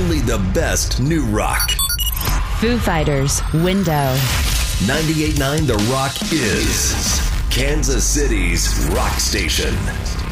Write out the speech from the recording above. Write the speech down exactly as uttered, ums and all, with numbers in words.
only the best new rock. Foo Fighters, Window. ninety-eight point nine The Rock is Kansas City's rock station.